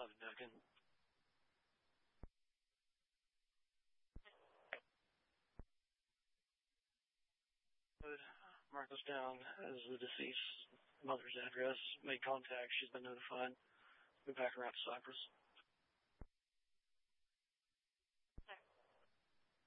11, Duncan. Mark this down as the deceased mother's address. Made contact. She's been notified. We'll be back around to Cypress.